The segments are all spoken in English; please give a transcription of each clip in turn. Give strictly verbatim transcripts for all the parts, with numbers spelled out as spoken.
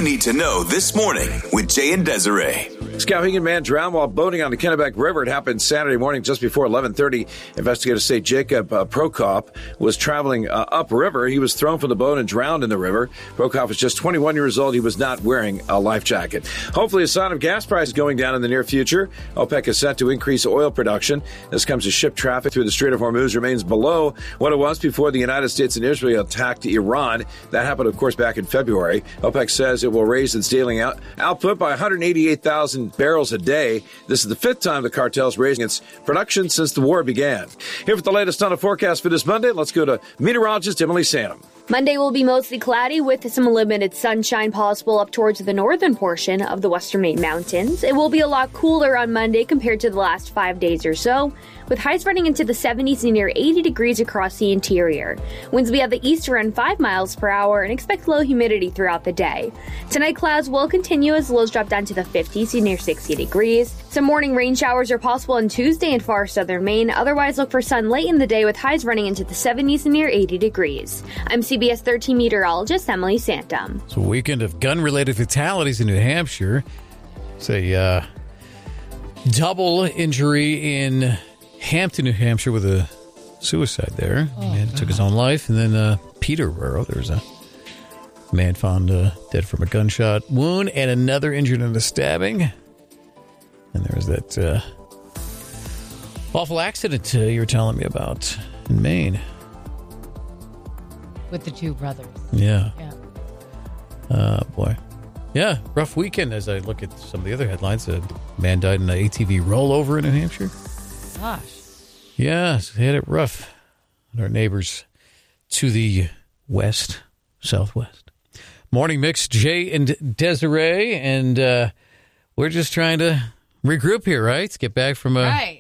need to know this morning with Jay and Desiree. Skowhegan man drowned while boating on the Kennebec River. It happened Saturday morning just before eleven thirty. Investigators say Jacob uh, Prokop was traveling uh, upriver. He was thrown from the boat and drowned in the river. Prokop was just twenty-one years old. He was not wearing a life jacket. Hopefully a sign of gas prices going down in the near future. OPEC is set to increase oil production. This comes as ship traffic through the Strait of Hormuz remains below what it was before the United States and Israel attacked Iran. That happened, of course, back in February. OPEC says it will raise its daily out- output by one hundred eighty-eight thousand barrels a day. This is the fifth time the cartel is raising its production since the war began. Here with the latest on the forecast for this Monday, let's go to meteorologist Emily Santom. Monday will be mostly cloudy with some limited sunshine possible up towards the northern portion of the western Maine Mountains. It will be a lot cooler on Monday compared to the last five days or so, with highs running into the seventies and near eighty degrees across the interior. Winds will be at the east around five miles per hour and expect low humidity throughout the day. Tonight, clouds will continue as lows drop down to the fifties and near sixty degrees. Some morning rain showers are possible on Tuesday in far southern Maine. Otherwise, look for sun late in the day with highs running into the seventies and near eighty degrees. I'm C B S thirteen meteorologist Emily Santom. It's a weekend of gun-related fatalities in New Hampshire. It's a uh, double injury in Hampton, New Hampshire, with a suicide there. Oh, man took his own life. And then uh, Peterborough, there was a man found uh, dead from a gunshot wound and another injured in a stabbing. And there was that uh, awful accident uh, you were telling me about in Maine. With the two brothers. Yeah. Yeah. Uh, boy. Yeah, rough weekend as I look at some of the other headlines. A man died in an A T V rollover in New Hampshire. Gosh. Yeah, so they had it rough. And our neighbors to the west, southwest. Morning Mix, Jay and Desiree, and uh, we're just trying to regroup here, right? Get back from a right.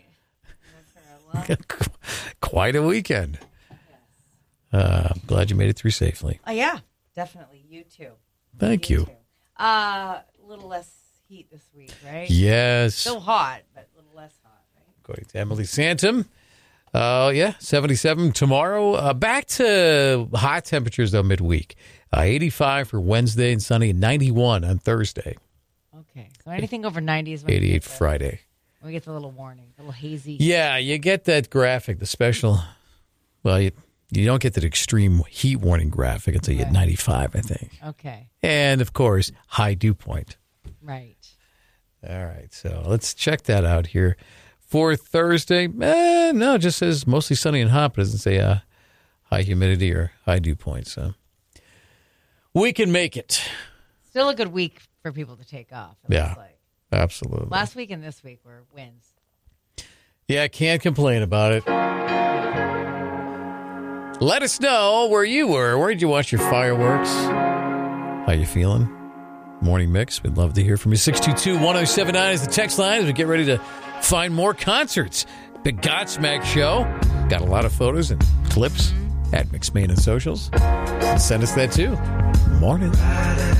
quite a weekend. Uh, I'm glad you made it through safely. Oh, yeah, definitely. You too. Thank you. you. Too. Uh, a little less heat this week, right? Yes. Still hot, but a little less hot, right? According to Emily Santom. Uh, yeah, seventy-seven tomorrow. Uh, back to hot temperatures, though, midweek. Uh, eighty-five for Wednesday and sunny, and ninety-one on Thursday. Okay. So anything over ninety is when eighty-eight the, Friday. We get the little warning, the little hazy. Yeah, you get that graphic, the special. Well, you, you don't get that extreme heat warning graphic until you right. get ninety-five, I think. Okay. And, of course, high dew point. Right. All right, so let's check that out here. For Thursday, eh, no, it just says mostly sunny and hot, but it doesn't say uh, high humidity or high dew point. So we can make it. Still a good week for people to take off. It Yeah, looks like. absolutely. Last week and this week were wins. Yeah, I can't complain about it. Let us know where you were. Where did you watch your fireworks? How you feeling? Morning Mix. We'd love to hear from you. six two two, one oh seven nine is the text line as we get ready to find more concerts. Big Godsmack show. Got a lot of photos and clips at MixMain and socials. Send us that too. Morning.